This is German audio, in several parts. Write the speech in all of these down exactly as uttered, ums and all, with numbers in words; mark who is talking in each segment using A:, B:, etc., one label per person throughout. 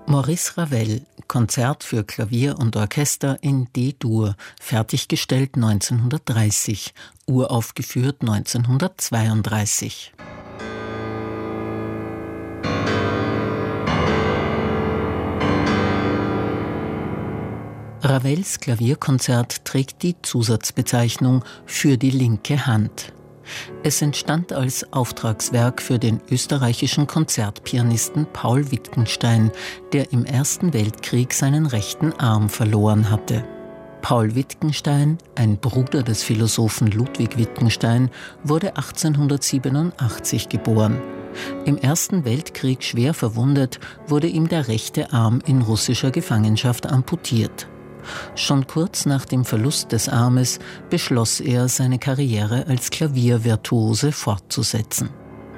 A: Maurice Ravel, Konzert für Klavier und Orchester in D-Dur, fertiggestellt neunzehnhundertdreißig, uraufgeführt neunzehnhundertzweiunddreißig. Ravels Klavierkonzert trägt die Zusatzbezeichnung »Für die linke Hand«. Es entstand als Auftragswerk für den österreichischen Konzertpianisten Paul Wittgenstein, der im Ersten Weltkrieg seinen rechten Arm verloren hatte. Paul Wittgenstein, ein Bruder des Philosophen Ludwig Wittgenstein, wurde achtzehnhundertsiebenundachtzig geboren. Im Ersten Weltkrieg schwer verwundet, wurde ihm der rechte Arm in russischer Gefangenschaft amputiert. Schon kurz nach dem Verlust des Armes beschloss er, seine Karriere als Klaviervirtuose fortzusetzen.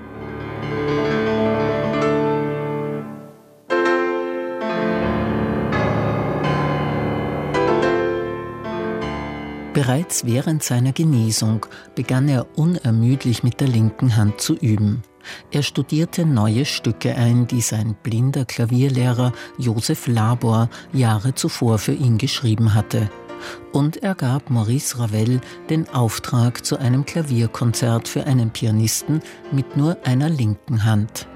A: Bereits während seiner Genesung begann er unermüdlich mit der linken Hand zu üben. Er studierte neue Stücke ein, die sein blinder Klavierlehrer Josef Labor Jahre zuvor für ihn geschrieben hatte. Und er gab Maurice Ravel den Auftrag zu einem Klavierkonzert für einen Pianisten mit nur einer linken Hand.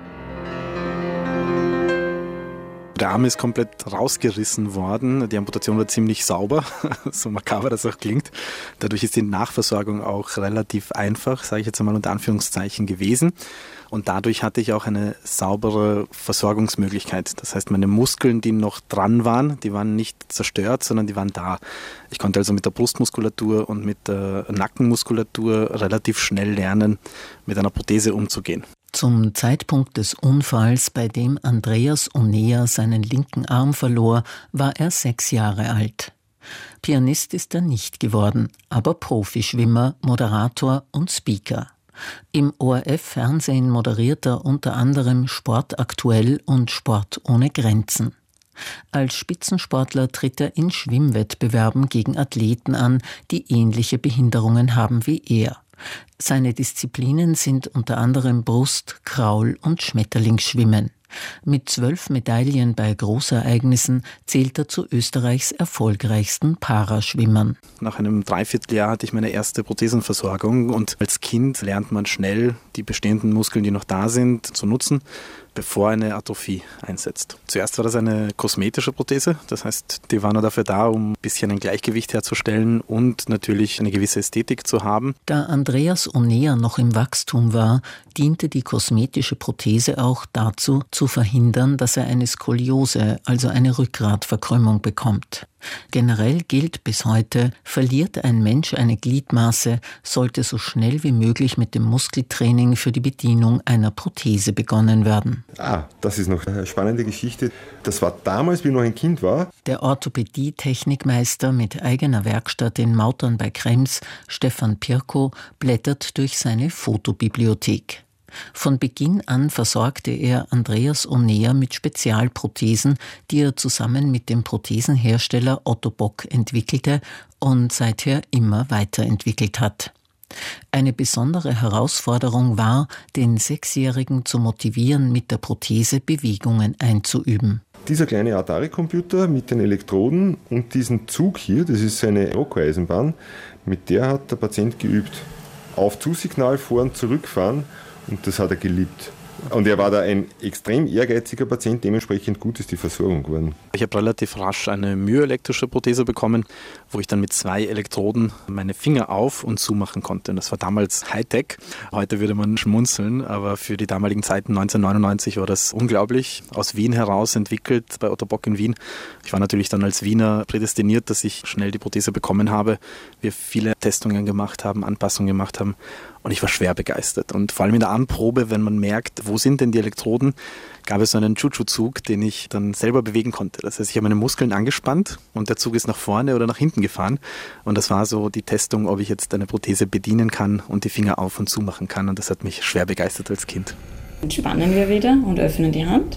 B: Der Arm ist komplett rausgerissen worden. Die Amputation war ziemlich sauber, so makaber das auch klingt. Dadurch ist die Nachversorgung auch relativ einfach, sage ich jetzt einmal unter Anführungszeichen, gewesen. Und dadurch hatte ich auch eine saubere Versorgungsmöglichkeit. Das heißt, meine Muskeln, die noch dran waren, die waren nicht zerstört, sondern die waren da. Ich konnte also mit der Brustmuskulatur und mit der Nackenmuskulatur relativ schnell lernen, mit einer Prothese umzugehen.
A: Zum Zeitpunkt des Unfalls, bei dem Andreas Onea seinen linken Arm verlor, war er sechs Jahre alt. Pianist ist er nicht geworden, aber Profischwimmer, Moderator und Speaker. Im O R F-Fernsehen moderiert er unter anderem Sport aktuell und Sport ohne Grenzen. Als Spitzensportler tritt er in Schwimmwettbewerben gegen Athleten an, die ähnliche Behinderungen haben wie er. Seine Disziplinen sind unter anderem Brust-, Kraul- und Schmetterlingsschwimmen. Mit zwölf Medaillen bei Großereignissen zählt er zu Österreichs erfolgreichsten Paraschwimmern.
B: Nach einem Dreivierteljahr hatte ich meine erste Prothesenversorgung und als Kind lernt man schnell, die bestehenden Muskeln, die noch da sind, zu nutzen, bevor eine Atrophie einsetzt. Zuerst war das eine kosmetische Prothese, das heißt, die war nur dafür da, um ein bisschen ein Gleichgewicht herzustellen und natürlich eine gewisse Ästhetik zu haben.
A: Da Andreas Onea noch im Wachstum war, diente die kosmetische Prothese auch dazu, zu verhindern, dass er eine Skoliose, also eine Rückgratverkrümmung bekommt. Generell gilt bis heute, verliert ein Mensch eine Gliedmaße, sollte so schnell wie möglich mit dem Muskeltraining für die Bedienung einer Prothese begonnen werden.
C: Ah, das ist noch eine spannende Geschichte. Das war damals, wie ich noch ein Kind war.
A: Der Orthopädie-Technikmeister mit eigener Werkstatt in Mautern bei Krems, Stefan Pirko, blättert durch seine Fotobibliothek. Von Beginn an versorgte er Andreas Onea mit Spezialprothesen, die er zusammen mit dem Prothesenhersteller Otto Bock entwickelte und seither immer weiterentwickelt hat. Eine besondere Herausforderung war, den Sechsjährigen zu motivieren, mit der Prothese Bewegungen einzuüben.
C: Dieser kleine Atari-Computer mit den Elektroden und diesen Zug hier, das ist eine Rocco-Eisenbahn, mit der hat der Patient geübt. Auf Zusignal fahren, zurückfahren. Und das hat er geliebt. Und er war da ein extrem ehrgeiziger Patient, dementsprechend gut ist die Versorgung geworden.
B: Ich habe relativ rasch eine myoelektrische Prothese bekommen, wo ich dann mit zwei Elektroden meine Finger auf- und zumachen konnte. Und das war damals Hightech. Heute würde man schmunzeln, aber für die damaligen Zeiten neunzehnhundertneunundneunzig war das unglaublich. Aus Wien heraus entwickelt, bei Otto Bock in Wien. Ich war natürlich dann als Wiener prädestiniert, dass ich schnell die Prothese bekommen habe. Wir viele Testungen gemacht haben, Anpassungen gemacht haben. Und ich war schwer begeistert. Und vor allem in der Anprobe, wenn man merkt, wo sind denn die Elektroden, gab es so einen Chuchu-Zug, den ich dann selber bewegen konnte. Das heißt, ich habe meine Muskeln angespannt und der Zug ist nach vorne oder nach hinten gefahren. Und das war so die Testung, ob ich jetzt eine Prothese bedienen kann und die Finger auf und zu machen kann. Und das hat mich schwer begeistert als Kind.
D: Entspannen wir wieder und öffnen die Hand.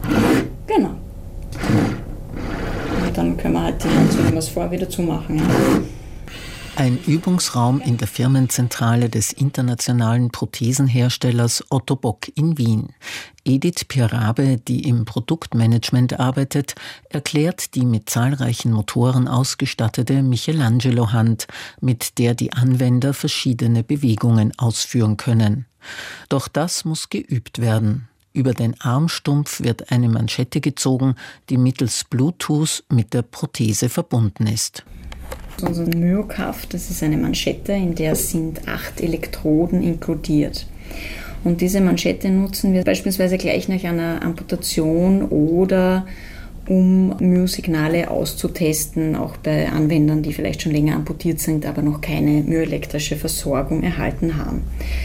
D: Genau. Und dann können wir halt die Hand, so wie wir es vorher, wieder zumachen. Ja.
A: Ein Übungsraum in der Firmenzentrale des internationalen Prothesenherstellers Otto Bock in Wien. Edith Pirabe, die im Produktmanagement arbeitet, erklärt die mit zahlreichen Motoren ausgestattete Michelangelo-Hand, mit der die Anwender verschiedene Bewegungen ausführen können. Doch das muss geübt werden. Über den Armstumpf wird eine Manschette gezogen, die mittels Bluetooth mit der Prothese verbunden ist.
D: Unser Myocuff, das ist eine Manschette, in der sind acht Elektroden inkludiert. Und diese Manschette nutzen wir beispielsweise gleich nach einer Amputation oder um Myosignale auszutesten, auch bei Anwendern, die vielleicht schon länger amputiert sind, aber noch keine myoelektrische Versorgung erhalten haben.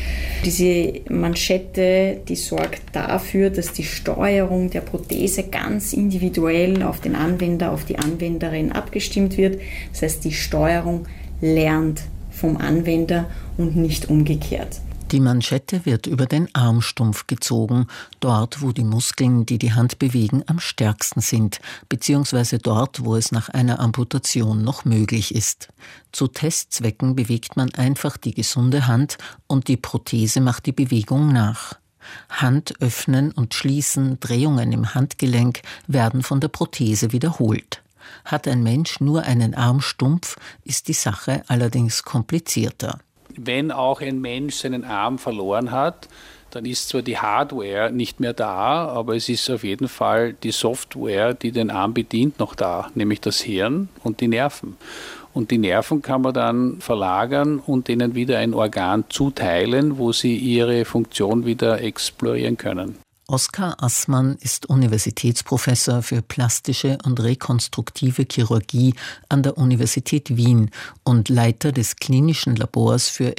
D: Diese Manschette, die sorgt dafür, dass die Steuerung der Prothese ganz individuell auf den Anwender, auf die Anwenderin abgestimmt wird. Das heißt, die Steuerung lernt vom Anwender und nicht umgekehrt.
A: Die Manschette wird über den Armstumpf gezogen, dort, wo die Muskeln, die die Hand bewegen, am stärksten sind, beziehungsweise dort, wo es nach einer Amputation noch möglich ist. Zu Testzwecken bewegt man einfach die gesunde Hand und die Prothese macht die Bewegung nach. Hand öffnen und schließen, Drehungen im Handgelenk werden von der Prothese wiederholt. Hat ein Mensch nur einen Armstumpf, ist die Sache allerdings komplizierter.
E: Wenn auch ein Mensch seinen Arm verloren hat, dann ist zwar die Hardware nicht mehr da, aber es ist auf jeden Fall die Software, die den Arm bedient, noch da, nämlich das Hirn und die Nerven. Und die Nerven kann man dann verlagern und denen wieder ein Organ zuteilen, wo sie ihre Funktion wieder explorieren können.
A: Oskar Assmann ist Universitätsprofessor für plastische und rekonstruktive Chirurgie an der Universität Wien und Leiter des klinischen Labors für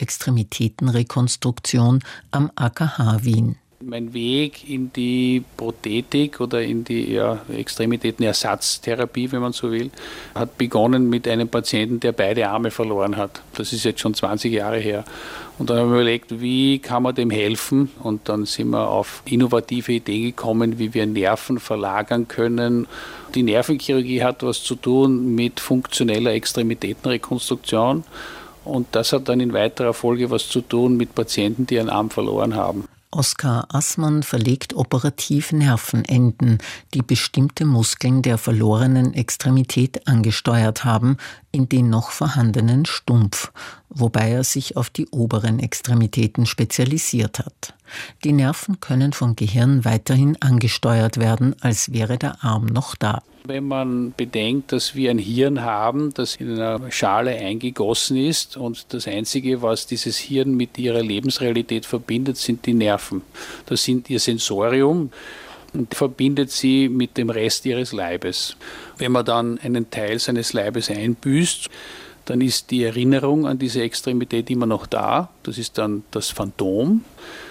A: Extremitätenrekonstruktion am A K H Wien.
E: Mein Weg in die Prothetik oder in die ja, Extremitätenersatztherapie, wenn man so will, hat begonnen mit einem Patienten, der beide Arme verloren hat. Das ist jetzt schon zwanzig Jahre her. Und dann haben wir überlegt, wie kann man dem helfen? Und dann sind wir auf innovative Ideen gekommen, wie wir Nerven verlagern können. Die Nervenchirurgie hat was zu tun mit funktioneller Extremitätenrekonstruktion. Und das hat dann in weiterer Folge was zu tun mit Patienten, die einen Arm verloren haben.
A: Oskar Assmann verlegt operativ Nervenenden, die bestimmte Muskeln der verlorenen Extremität angesteuert haben, in den noch vorhandenen Stumpf, wobei er sich auf die oberen Extremitäten spezialisiert hat. Die Nerven können vom Gehirn weiterhin angesteuert werden, als wäre der Arm noch da.
E: Wenn man bedenkt, dass wir ein Hirn haben, das in einer Schale eingegossen ist und das Einzige, was dieses Hirn mit ihrer Lebensrealität verbindet, sind die Nerven. Das sind ihr Sensorium und verbindet sie mit dem Rest ihres Leibes. Wenn man dann einen Teil seines Leibes einbüßt, dann ist die Erinnerung an diese Extremität immer noch da. Das ist dann das Phantom.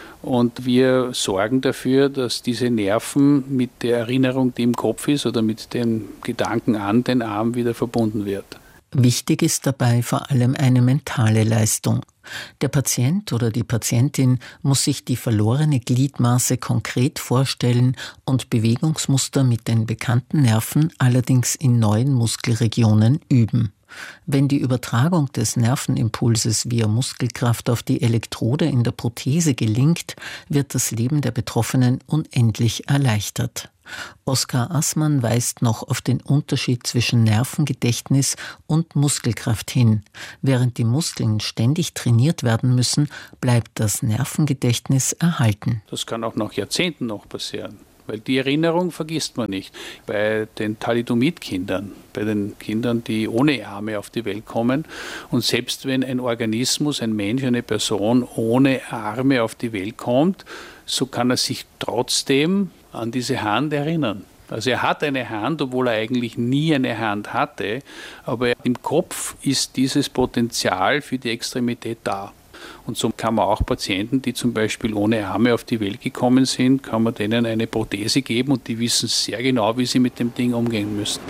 E: Und wir sorgen dafür, dass diese Nerven mit der Erinnerung, die im Kopf ist, oder mit dem Gedanken an den Arm wieder verbunden wird.
A: Wichtig ist dabei vor allem eine mentale Leistung. Der Patient oder die Patientin muss sich die verlorene Gliedmaße konkret vorstellen und Bewegungsmuster mit den bekannten Nerven allerdings in neuen Muskelregionen üben. Wenn die Übertragung des Nervenimpulses via Muskelkraft auf die Elektrode in der Prothese gelingt, wird das Leben der Betroffenen unendlich erleichtert. Oskar Assmann weist noch auf den Unterschied zwischen Nervengedächtnis und Muskelkraft hin. Während die Muskeln ständig trainiert werden müssen, bleibt das Nervengedächtnis erhalten.
E: Das kann auch nach Jahrzehnten noch passieren. Weil die Erinnerung vergisst man nicht. Bei den Thalidomid-Kindern, bei den Kindern, die ohne Arme auf die Welt kommen. Und selbst wenn ein Organismus, ein Mensch, eine Person ohne Arme auf die Welt kommt, so kann er sich trotzdem an diese Hand erinnern. Also er hat eine Hand, obwohl er eigentlich nie eine Hand hatte, aber im Kopf ist dieses Potenzial für die Extremität da. Und so kann man auch Patienten, die zum Beispiel ohne Arme auf die Welt gekommen sind, kann man denen eine Prothese geben und die wissen sehr genau, wie sie mit dem Ding umgehen müssen.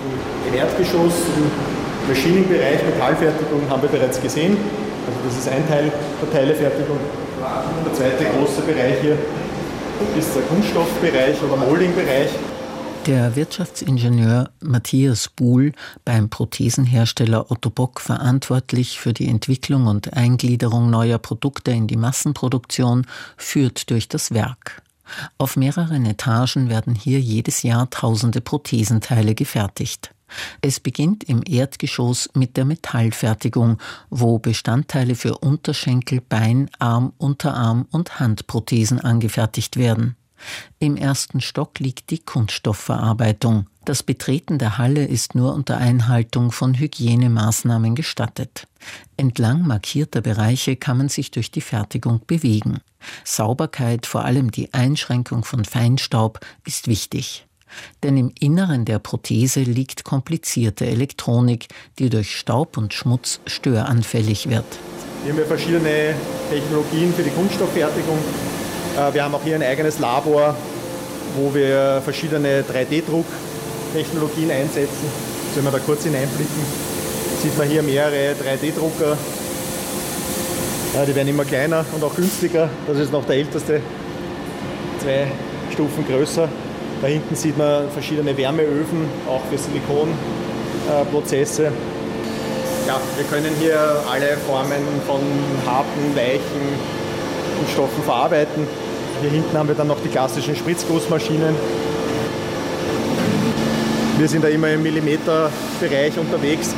F: Im Erdgeschoss, im Maschinenbereich, Metallfertigung haben wir bereits gesehen. Also das ist ein Teil der Teilefertigung. Der zweite große Bereich hier ist der Kunststoffbereich oder Moldingbereich.
A: Der Wirtschaftsingenieur Matthias Buhl, beim Prothesenhersteller Otto Bock verantwortlich für die Entwicklung und Eingliederung neuer Produkte in die Massenproduktion, führt durch das Werk. Auf mehreren Etagen werden hier jedes Jahr tausende Prothesenteile gefertigt. Es beginnt im Erdgeschoss mit der Metallfertigung, wo Bestandteile für Unterschenkel, Bein, Arm, Unterarm und Handprothesen angefertigt werden. Im ersten Stock liegt die Kunststoffverarbeitung. Das Betreten der Halle ist nur unter Einhaltung von Hygienemaßnahmen gestattet. Entlang markierter Bereiche kann man sich durch die Fertigung bewegen. Sauberkeit, vor allem die Einschränkung von Feinstaub, ist wichtig. Denn im Inneren der Prothese liegt komplizierte Elektronik, die durch Staub und Schmutz störanfällig wird.
F: Wir haben ja verschiedene Technologien für die Kunststofffertigung. Wir haben auch hier ein eigenes Labor, wo wir verschiedene drei D Druck-Technologien einsetzen. Wenn wir da kurz hineinblicken, sieht man hier mehrere drei D Drucker. Ja, die werden immer kleiner und auch günstiger. Das ist noch der älteste, zwei Stufen größer. Da hinten sieht man verschiedene Wärmeöfen, auch für Silikonprozesse. Ja, wir können hier alle Formen von harten, weichen Stoffen verarbeiten. Hier hinten haben wir dann noch die klassischen Spritzgussmaschinen. Wir sind da immer im Millimeterbereich unterwegs.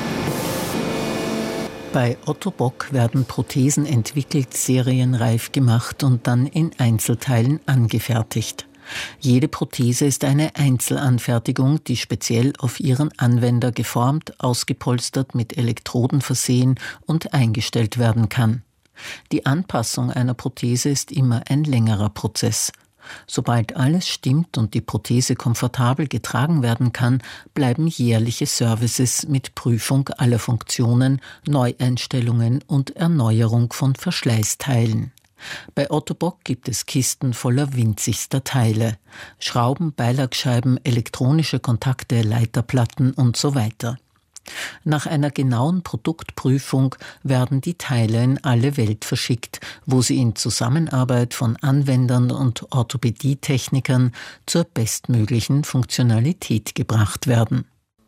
A: Bei Otto Bock werden Prothesen entwickelt, serienreif gemacht und dann in Einzelteilen angefertigt. Jede Prothese ist eine Einzelanfertigung, die speziell auf ihren Anwender geformt, ausgepolstert, mit Elektroden versehen und eingestellt werden kann. Die Anpassung einer Prothese ist immer ein längerer Prozess. Sobald alles stimmt und die Prothese komfortabel getragen werden kann, bleiben jährliche Services mit Prüfung aller Funktionen, Neueinstellungen und Erneuerung von Verschleißteilen. Bei Otto Bock gibt es Kisten voller winzigster Teile. Schrauben, Beilagscheiben, elektronische Kontakte, Leiterplatten und so weiter. Nach einer genauen Produktprüfung werden die Teile in alle Welt verschickt, wo sie in Zusammenarbeit von Anwendern und Orthopädietechnikern zur bestmöglichen Funktionalität gebracht werden.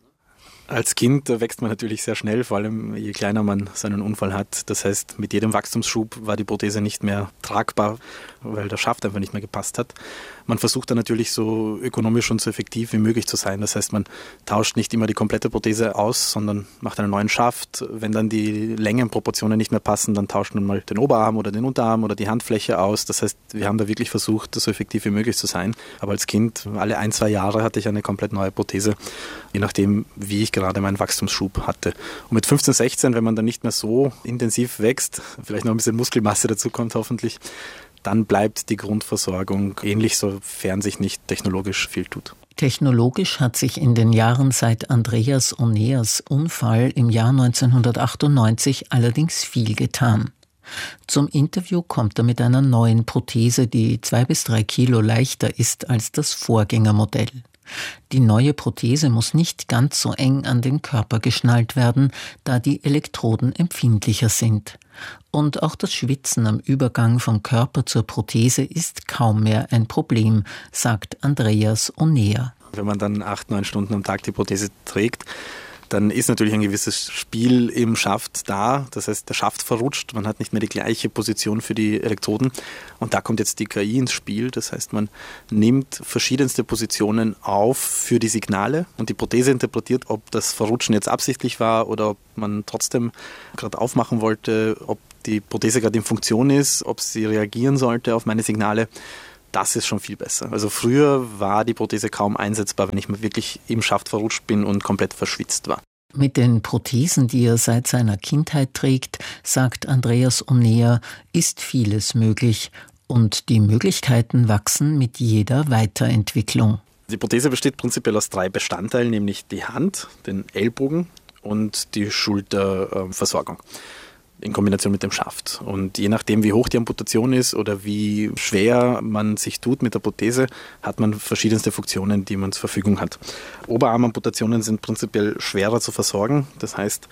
B: Als Kind wächst man natürlich sehr schnell, vor allem je kleiner man seinen Unfall hat. Das heißt, mit jedem Wachstumsschub war die Prothese nicht mehr tragbar, weil der Schaft einfach nicht mehr gepasst hat. Man versucht dann natürlich so ökonomisch und so effektiv wie möglich zu sein. Das heißt, man tauscht nicht immer die komplette Prothese aus, sondern macht einen neuen Schaft. Wenn dann die Längenproportionen nicht mehr passen, dann tauscht man mal den Oberarm oder den Unterarm oder die Handfläche aus. Das heißt, wir haben da wirklich versucht, so effektiv wie möglich zu sein. Aber als Kind, alle ein, zwei Jahre hatte ich eine komplett neue Prothese, je nachdem, wie ich gerade meinen Wachstumsschub hatte. Und mit fünfzehn, sechzehn, wenn man dann nicht mehr so intensiv wächst, vielleicht noch ein bisschen Muskelmasse dazu kommt hoffentlich, dann bleibt die Grundversorgung ähnlich, sofern sich nicht technologisch viel tut.
A: Technologisch hat sich in den Jahren seit Andreas Oneas Unfall im Jahr neunzehnhundertachtundneunzig allerdings viel getan. Zum Interview kommt er mit einer neuen Prothese, die zwei bis drei Kilo leichter ist als das Vorgängermodell. Die neue Prothese muss nicht ganz so eng an den Körper geschnallt werden, da die Elektroden empfindlicher sind. Und auch das Schwitzen am Übergang vom Körper zur Prothese ist kaum mehr ein Problem, sagt Andreas Onea.
B: Wenn man dann acht, neun Stunden am Tag die Prothese trägt, dann ist natürlich ein gewisses Spiel im Schaft da. Das heißt, der Schaft verrutscht, man hat nicht mehr die gleiche Position für die Elektroden. Und da kommt jetzt die K I ins Spiel. Das heißt, man nimmt verschiedenste Positionen auf für die Signale und die Prothese interpretiert, ob das Verrutschen jetzt absichtlich war oder ob man trotzdem gerade aufmachen wollte, ob die Prothese gerade in Funktion ist, ob sie reagieren sollte auf meine Signale. Das ist schon viel besser. Also früher war die Prothese kaum einsetzbar, wenn ich mal wirklich im Schaft verrutscht bin und komplett verschwitzt war.
A: Mit den Prothesen, die er seit seiner Kindheit trägt, sagt Andreas Onea, ist vieles möglich. Und die Möglichkeiten wachsen mit jeder Weiterentwicklung.
B: Die Prothese besteht prinzipiell aus drei Bestandteilen, nämlich die Hand, den Ellbogen und die Schulterversorgung. In Kombination mit dem Schaft. Und je nachdem, wie hoch die Amputation ist oder wie schwer man sich tut mit der Prothese, hat man verschiedenste Funktionen, die man zur Verfügung hat. Oberarmamputationen sind prinzipiell schwerer zu versorgen. Das heißt,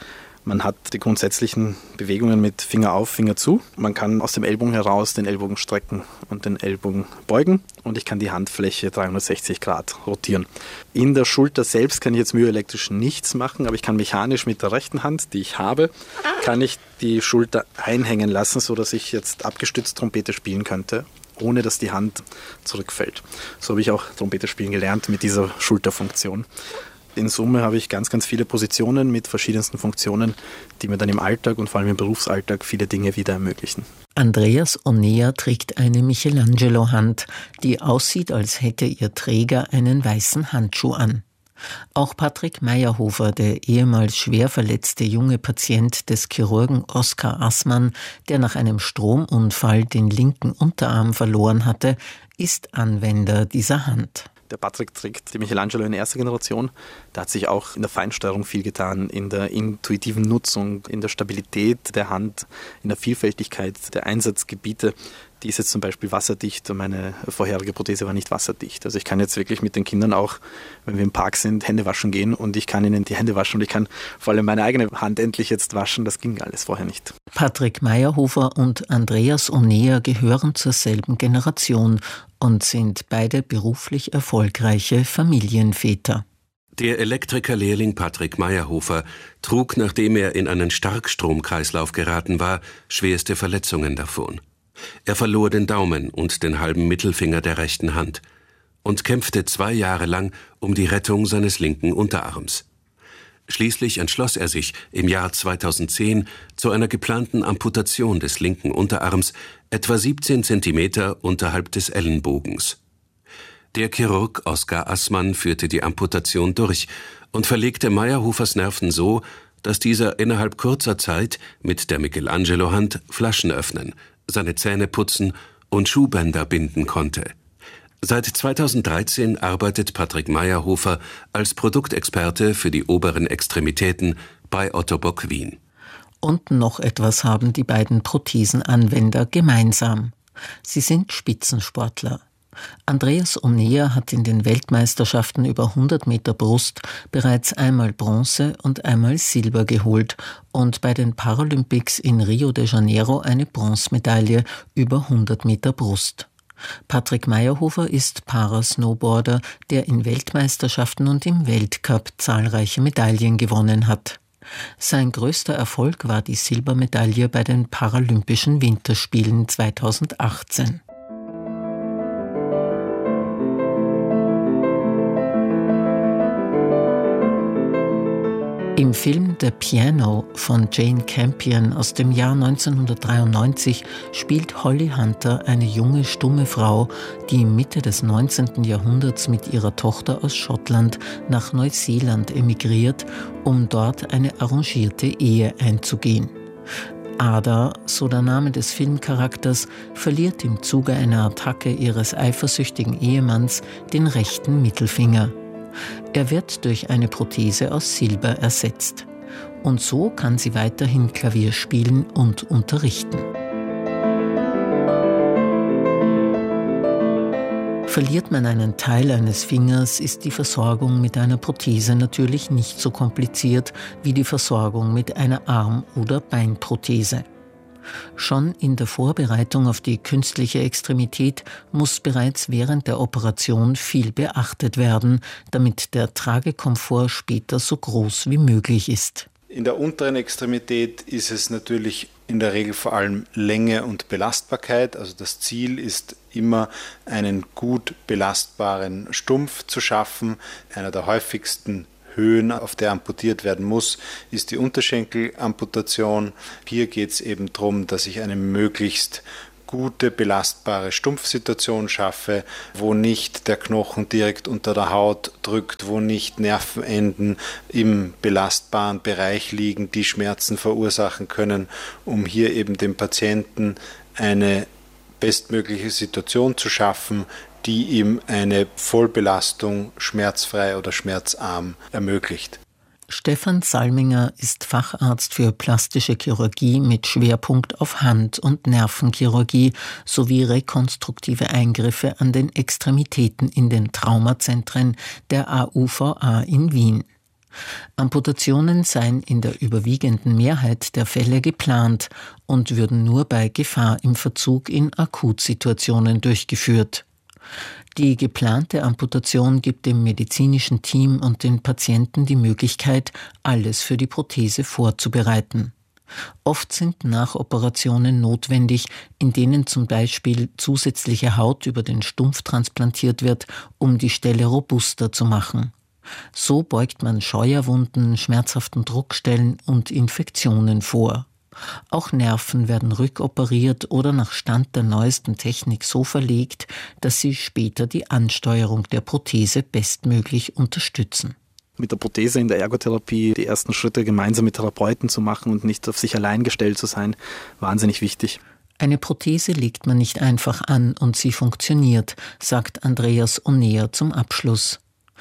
B: Man hat die grundsätzlichen Bewegungen mit Finger auf, Finger zu. Man kann aus dem Ellbogen heraus den Ellbogen strecken und den Ellbogen beugen und ich kann die Handfläche dreihundertsechzig Grad rotieren. In der Schulter selbst kann ich jetzt myoelektrisch nichts machen, aber ich kann mechanisch mit der rechten Hand, die ich habe, kann ich die Schulter einhängen lassen, sodass ich jetzt abgestützt Trompete spielen könnte, ohne dass die Hand zurückfällt. So habe ich auch Trompete spielen gelernt mit dieser Schulterfunktion. In Summe habe ich ganz, ganz viele Positionen mit verschiedensten Funktionen, die mir dann im Alltag und vor allem im Berufsalltag viele Dinge wieder ermöglichen.
A: Andreas Onea trägt eine Michelangelo-Hand, die aussieht, als hätte ihr Träger einen weißen Handschuh an. Auch Patrick Meyerhofer, der ehemals schwer verletzte junge Patient des Chirurgen Oskar Assmann, der nach einem Stromunfall den linken Unterarm verloren hatte, ist Anwender dieser Hand.
B: Der Patrick trägt die Michelangelo in erster Generation. Da hat sich auch in der Feinsteuerung viel getan, in der intuitiven Nutzung, in der Stabilität der Hand, in der Vielfältigkeit der Einsatzgebiete. Die ist jetzt zum Beispiel wasserdicht und meine vorherige Prothese war nicht wasserdicht. Also ich kann jetzt wirklich mit den Kindern auch, wenn wir im Park sind, Hände waschen gehen und ich kann ihnen die Hände waschen und ich kann vor allem meine eigene Hand endlich jetzt waschen. Das ging alles vorher nicht.
A: Patrick Meyerhofer und Andreas Onea gehören zur selben Generation und sind beide beruflich erfolgreiche Familienväter.
G: Der Elektrikerlehrling Patrick Meyerhofer trug, nachdem er in einen Starkstromkreislauf geraten war, schwerste Verletzungen davon. Er verlor den Daumen und den halben Mittelfinger der rechten Hand und kämpfte zwei Jahre lang um die Rettung seines linken Unterarms. Schließlich entschloss er sich im Jahr zweitausendzehn zu einer geplanten Amputation des linken Unterarms, etwa siebzehn Zentimeter unterhalb des Ellenbogens. Der Chirurg Oskar Assmann führte die Amputation durch und verlegte Meyerhofers Nerven so, dass dieser innerhalb kurzer Zeit mit der Michelangelo-Hand Flaschen öffnen, seine Zähne putzen und Schuhbänder binden konnte. Seit zweitausenddreizehn arbeitet Patrick Meyerhofer als Produktexperte für die oberen Extremitäten bei Otto Bock Wien.
A: Und noch etwas haben die beiden Prothesenanwender gemeinsam. Sie sind Spitzensportler. Andreas Onea hat in den Weltmeisterschaften über hundert Meter Brust bereits einmal Bronze und einmal Silber geholt und bei den Paralympics in Rio de Janeiro eine Bronzemedaille über hundert Meter Brust. Patrick Meyerhofer ist Parasnowboarder, der in Weltmeisterschaften und im Weltcup zahlreiche Medaillen gewonnen hat. Sein größter Erfolg war die Silbermedaille bei den Paralympischen Winterspielen zweitausendachtzehn. Im Film The Piano von Jane Campion aus dem Jahr neunzehnhundertdreiundneunzig spielt Holly Hunter eine junge, stumme Frau, die Mitte des neunzehnten Jahrhunderts mit ihrer Tochter aus Schottland nach Neuseeland emigriert, um dort eine arrangierte Ehe einzugehen. Ada, so der Name des Filmcharakters, verliert im Zuge einer Attacke ihres eifersüchtigen Ehemanns den rechten Mittelfinger. Er wird durch eine Prothese aus Silber ersetzt. Und so kann sie weiterhin Klavier spielen und unterrichten. Verliert man einen Teil eines Fingers, ist die Versorgung mit einer Prothese natürlich nicht so kompliziert wie die Versorgung mit einer Arm- oder Beinprothese. Schon in der Vorbereitung auf die künstliche Extremität muss bereits während der Operation viel beachtet werden, damit der Tragekomfort später so groß wie möglich ist.
H: In der unteren Extremität ist es natürlich in der Regel vor allem Länge und Belastbarkeit. Also das Ziel ist immer, einen gut belastbaren Stumpf zu schaffen. Einer der häufigsten Höhen, auf der amputiert werden muss, ist die Unterschenkelamputation. Hier geht es eben darum, dass ich eine möglichst gute, belastbare Stumpfsituation schaffe, wo nicht der Knochen direkt unter der Haut drückt, wo nicht Nervenenden im belastbaren Bereich liegen, die Schmerzen verursachen können, um hier eben dem Patienten eine bestmögliche Situation zu schaffen, die ihm eine Vollbelastung schmerzfrei oder schmerzarm ermöglicht.
A: Stefan Salminger ist Facharzt für plastische Chirurgie mit Schwerpunkt auf Hand- und Nervenchirurgie sowie rekonstruktive Eingriffe an den Extremitäten in den Traumazentren der A U V A in Wien. Amputationen seien in der überwiegenden Mehrheit der Fälle geplant und würden nur bei Gefahr im Verzug in Akutsituationen durchgeführt. Die geplante Amputation gibt dem medizinischen Team und den Patienten die Möglichkeit, alles für die Prothese vorzubereiten. Oft sind Nachoperationen notwendig, in denen zum Beispiel zusätzliche Haut über den Stumpf transplantiert wird, um die Stelle robuster zu machen. So beugt man Scheuerwunden, schmerzhaften Druckstellen und Infektionen vor. Auch Nerven werden rückoperiert oder nach Stand der neuesten Technik so verlegt, dass sie später die Ansteuerung der Prothese bestmöglich unterstützen.
B: Mit der Prothese in der Ergotherapie die ersten Schritte gemeinsam mit Therapeuten zu machen und nicht auf sich allein gestellt zu sein, wahnsinnig wichtig.
A: Eine Prothese legt man nicht einfach an und sie funktioniert, sagt Andreas Onea zum Abschluss.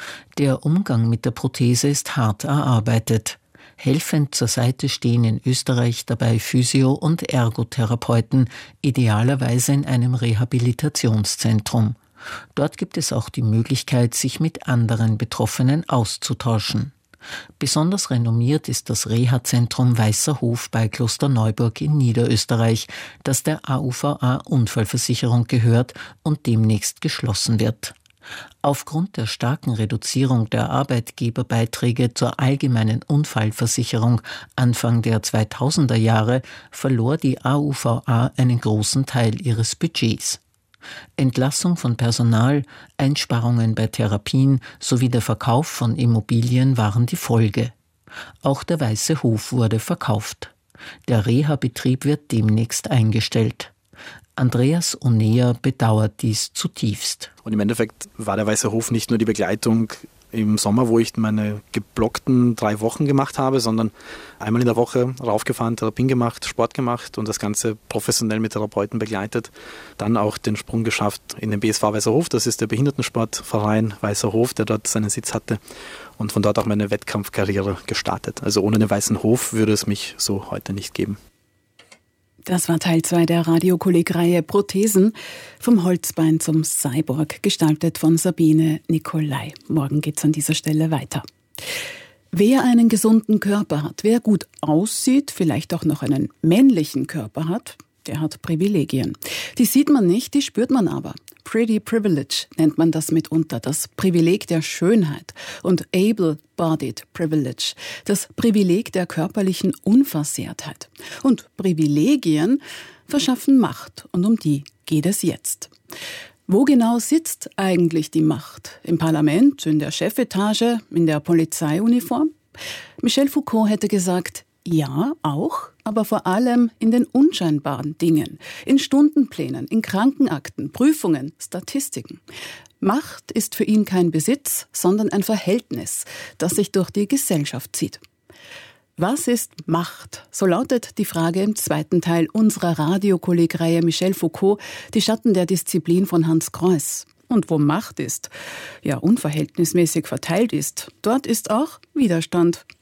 A: Der Umgang mit der Prothese ist hart erarbeitet. Helfend zur Seite stehen in Österreich dabei Physio- und Ergotherapeuten, idealerweise in einem Rehabilitationszentrum. Dort gibt es auch die Möglichkeit, sich mit anderen Betroffenen auszutauschen. Besonders renommiert ist das Reha-Zentrum Weißer Hof bei Klosterneuburg in Niederösterreich, das der A U V A-Unfallversicherung gehört und demnächst geschlossen wird. Aufgrund der starken Reduzierung der Arbeitgeberbeiträge zur allgemeinen Unfallversicherung Anfang der zweitausender Jahre verlor die A U V A einen großen Teil ihres Budgets. Entlassung von Personal, Einsparungen bei Therapien sowie der Verkauf von Immobilien waren die Folge. Auch der Weiße Hof wurde verkauft. Der Reha-Betrieb wird demnächst eingestellt. Andreas Onea bedauert dies zutiefst.
B: Und im Endeffekt war der Weiße Hof nicht nur die Begleitung im Sommer, wo ich meine geblockten drei Wochen gemacht habe, sondern einmal in der Woche raufgefahren, Therapien gemacht, Sport gemacht und das Ganze professionell mit Therapeuten begleitet. Dann auch den Sprung geschafft in den B S V Weißer Hof, das ist der Behindertensportverein Weißer Hof, der dort seinen Sitz hatte und von dort auch meine Wettkampfkarriere gestartet. Also ohne den Weißen Hof würde es mich so heute nicht geben.
I: Das war Teil zwei der Radiokolleg-Reihe Prothesen vom Holzbein zum Cyborg, gestaltet von Sabine Nicolai. Morgen geht's an dieser Stelle weiter. Wer einen gesunden Körper hat, wer gut aussieht, vielleicht auch noch einen männlichen Körper hat, der hat Privilegien. Die sieht man nicht, die spürt man aber. Pretty Privilege nennt man das mitunter, das Privileg der Schönheit, und Able-Bodied Privilege, das Privileg der körperlichen Unversehrtheit. Und Privilegien verschaffen Macht, und um die geht es jetzt. Wo genau sitzt eigentlich die Macht? Im Parlament, in der Chefetage, in der Polizeiuniform? Michel Foucault hätte gesagt, ja, auch, aber vor allem in den unscheinbaren Dingen, in Stundenplänen, in Krankenakten, Prüfungen, Statistiken. Macht ist für ihn kein Besitz, sondern ein Verhältnis, das sich durch die Gesellschaft zieht. Was ist Macht? So lautet die Frage im zweiten Teil unserer Radiokolleg-Reihe Michel Foucault, die Schatten der Disziplin von Hans Kreuss. Und wo Macht ist, ja unverhältnismäßig verteilt ist, dort ist auch Widerstand.